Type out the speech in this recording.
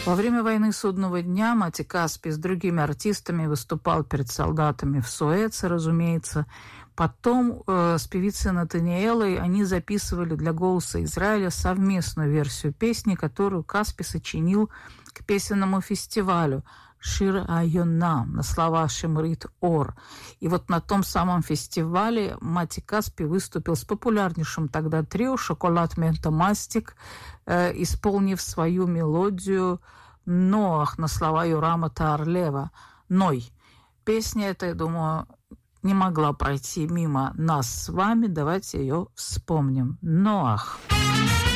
Во время войны Судного дня Мати Каспий с другими артистами выступал перед солдатами в Суэце, разумеется. Потом с певицей Натаниэлой они записывали для «Голоса Израиля» совместную версию песни, которую Каспий сочинил к песенному фестивалю «Шир Айона» на слова Шимрит Ор. И вот на том самом фестивале Мати Каспий выступил с популярнейшим тогда трио «Шоколад Мента Мастик», исполнив свою мелодию «Ноах» на слова Юрама Таарлева «Ной». Песня эта, я думаю, не могла пройти мимо нас с вами. Давайте ее вспомним. «Ноах».